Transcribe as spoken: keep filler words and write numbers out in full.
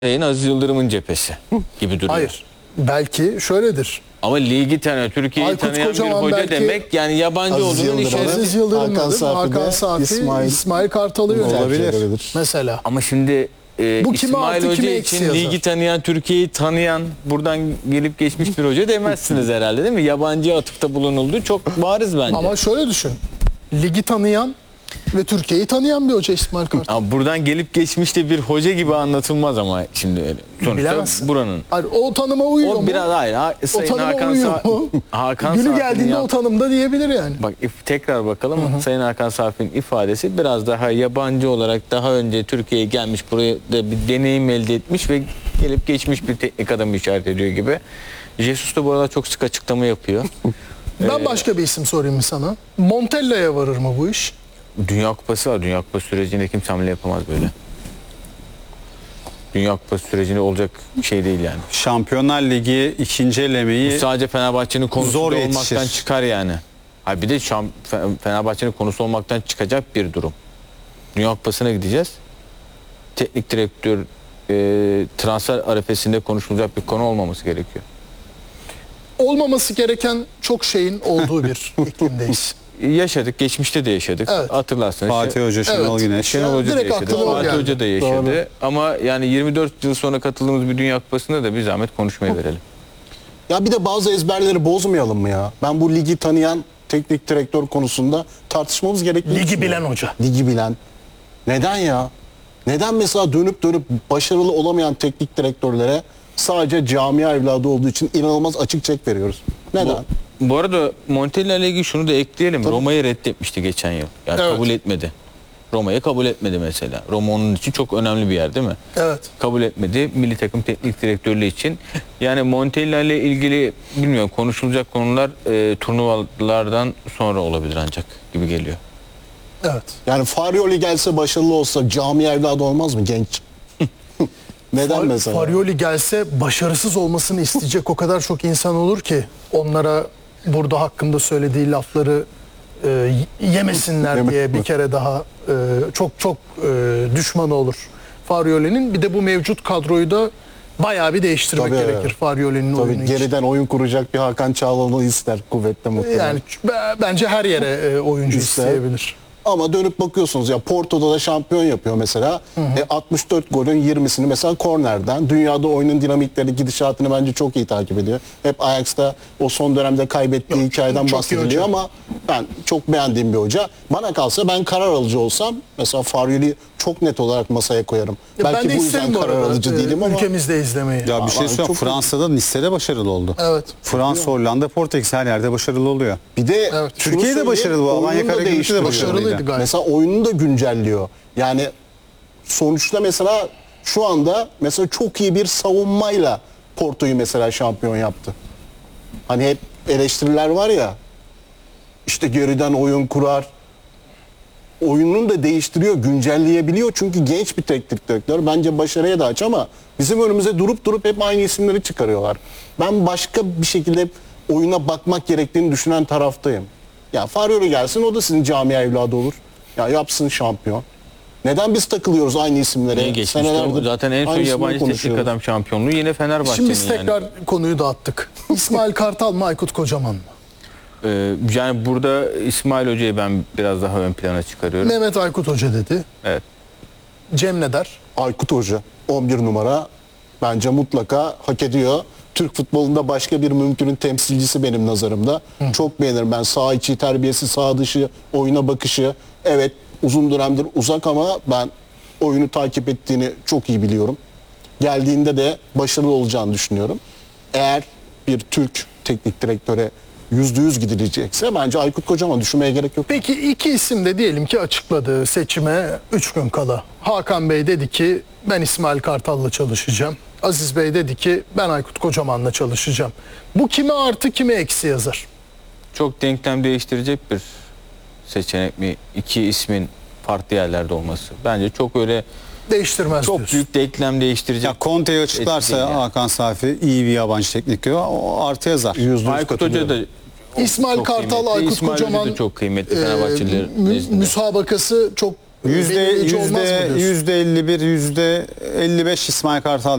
Sayın Aziz Yıldırım'ın cephesi gibi duruyor. Hayır. Belki şöyledir. Ama ligi tanıyor, Türkiye'yi Aykut tanıyan bir Kocaman hoca belki demek yani yabancı Aziz olduğunun Yıldırım, işareti. Aziz Yıldırım, Hakan Hakan, Safi, Hakan Safi, İsmail, İsmail, Kartal'ı yönetiyor. olabilir. Mesela. Ama şimdi e, Bu kime İsmail artı, Hoca kime eksi için yazar? ligi tanıyan, Türkiye'yi tanıyan, buradan gelip geçmiş bir hoca demezsiniz herhalde, değil mi? Yabancıya atıfta bulunulduğu çok bariz bence. Ama şöyle düşün. Ligi tanıyan ve Türkiye'yi tanıyan bir hoca İsmail Kartal. Ama buradan gelip geçmiş de bir hoca gibi anlatılmaz ama şimdi öyle. Sonuçta Bilemezsin. buranın. Hayır, o tanıma uyuyor O mu? biraz hayır. Ha, O Sayın tanıma Hakan uyuyor Sa mu? Hakan Günü Safi'nin geldiğinde yap- o tanımda diyebilir yani. Bak if, tekrar bakalım. Hı hı. Sayın Hakan Safi'nin ifadesi biraz daha yabancı olarak daha önce Türkiye'ye gelmiş, buraya da bir deneyim elde etmiş ve gelip geçmiş bir teknik adamı işaret ediyor gibi. Jesus da bu arada çok sık açıklama yapıyor. Ben başka bir isim sorayım mı sana? Montella'ya varır mı bu iş? Dünya Kupası var. Dünya Kupası sürecinde kimse hamle yapamaz böyle. Dünya Kupası sürecinde olacak bir şey değil yani. Şampiyonlar Ligi ikinci elemeyi Bu sadece Fenerbahçe'nin konusu zor olmaktan yetişir. çıkar yani. Ha bir de şam, Fenerbahçe'nin konusu olmaktan çıkacak bir durum. Dünya Kupası'na gideceğiz. Teknik direktör e, transfer arifesinde konuşulacak bir konu olmaması gerekiyor. Olmaması gereken çok şeyin olduğu bir iklimdeyiz. Yaşadık, geçmişte de yaşadık. Evet. Hatırlarsınız. Fatih Hoca, Şenol Evet. Güneş. Şenol Hoca da Direkt yaşadı. aklıma o Fatih geldi. Hoca da yaşadı. Doğru. Ama yani yirmi dört yıl sonra katıldığımız bir Dünya Kupası'nda da bir zahmet konuşmayı verelim. Ya bir de bazı ezberleri bozmayalım mı ya? Ben bu ligi tanıyan teknik direktör konusunda tartışmamız gerektiğini Ligi düşünüyorum. bilen hoca. Ligi bilen. Neden ya? Neden mesela dönüp dönüp başarılı olamayan teknik direktörlere sadece camia evladı olduğu için inanılmaz açık çek veriyoruz? Neden? Bu, bu arada Montella ile ilgili şunu da ekleyelim. Tabii. Roma'yı reddetmişti geçen yıl. Yani Evet. kabul etmedi. Roma'yı kabul etmedi mesela. Roma onun için çok önemli bir yer değil mi? Evet. Kabul etmedi. Milli takım teknik direktörlüğü için. Yani Montella ile ilgili bilmiyorum konuşulacak konular e, turnuvalardan sonra olabilir ancak gibi geliyor. Evet. Yani Farioli gelse başarılı olsa camia evladı olmaz mı genç? Neden Far- mesela? Farioli gelse başarısız olmasını isteyecek o kadar çok insan olur ki onlara burada hakkında söylediği lafları e, y- yemesinler Yeme- diye bir kere daha e, çok çok e, düşmanı olur Farioli'nin. Bir de bu mevcut kadroyu da bayağı bir değiştirmek Tabii, gerekir evet. Farioli'nin Tabii oyunu için. geriden oyun kuracak bir Hakan Çağlayan'ı ister kuvvetle muhtemelen. Yani ç- bence her yere e, oyuncu İster. isteyebilir. Ama dönüp bakıyorsunuz ya Porto'da da şampiyon yapıyor mesela. E, altmış dört golün yirmisini mesela kornerden. Dünyada oyunun dinamikleri, gidişatını bence çok iyi takip ediyor. Hep Ajax'ta o son dönemde kaybettiği Yok, hikayeden çok iyi bahsediliyor hoca. ama ben çok beğendiğim bir hoca. Bana kalsa ben karar alıcı olsam mesela Farioli çok net olarak masaya koyarım. Ya Belki ben de bu yüzden isterim bu karar arada alıcı e, değilim ama ülkemizde izlemeyi. Ya bir şey Aa, söyleyeyim. çok- Fransa'da Nice'de başarılı oldu. Evet. Fransa, Hollanda, Portekiz her yerde başarılı oluyor. bir de Evet. şunu Türkiye'de söyleyeyim, başarılı bu. Alanya oyununu da Karagümrük'te de değiştiriyor. başarılıydı. Başarılıydı gayet. Mesela oyununu da güncelliyor. Yani sonuçta mesela şu anda mesela çok iyi bir savunmayla Porto'yu mesela şampiyon yaptı. Hani hep eleştiriler var ya, işte geriden oyun kurar. Oyununu da değiştiriyor, güncelleyebiliyor. Çünkü genç bir teknik direktör. Bence başarıya da aç ama bizim önümüze durup durup hep aynı isimleri çıkarıyorlar. Ben başka bir şekilde oyuna bakmak gerektiğini düşünen taraftayım. Ya Farioli gelsin, o da sizin camia evladı olur. Ya yapsın şampiyon. Neden biz takılıyoruz aynı isimlere? Niye geçmişti? Senelerdir Zaten en son aynı isimleri yabancı teknik konuşuyoruz. adam şampiyonluğu yine Fenerbahçe'nin Şimdi biz yani. tekrar konuyu dağıttık. İsmail Kartal mı Aykut Kocaman mı? Ee, yani burada İsmail Hoca'yı ben biraz daha ön plana çıkarıyorum. Mehmet Aykut Hoca dedi. Evet. Cem ne der? Aykut Hoca on bir numara bence mutlaka hak ediyor. Türk futbolunda başka bir mümkünün temsilcisi benim nazarımda. Çok beğenirim ben sağ içi terbiyesi, sağ dışı oyuna bakışı. Evet uzun dönemdir uzak ama ben oyunu takip ettiğini çok iyi biliyorum. Geldiğinde de başarılı olacağını düşünüyorum. Eğer bir Türk teknik direktöre yüzde yüz gidilecekse bence Aykut Kocaman, düşünmeye gerek yok. Peki iki isim de diyelim ki açıkladı seçime üç gün kala. Hakan Bey dedi ki ben İsmail Kartal'la çalışacağım. Aziz Bey dedi ki ben Aykut Kocaman'la çalışacağım. Bu kime artı kime eksi yazar? Çok denklem değiştirecek bir seçenek mi? İki ismin farklı yerlerde olması. Bence çok öyle Değiştirmez çok diyorsun. büyük denklem değiştirecek. Ya Conte'yi açıklarsa Etki yani. Hakan Safi iyi bir yabancı teknik direktör, o artı yazar. yüzde yüz Aykut Hoca da İsmail çok Kartal, kıymetli. Aykut İsmail Hoca Kocaman da çok kıymetli e, Fenerbahçeliler mü- nezdinde. müsabakası çok Yüzde belirleyici olmaz mı yüzde diyorsun? yüzde elli bir, yüzde elli beş İsmail Kartal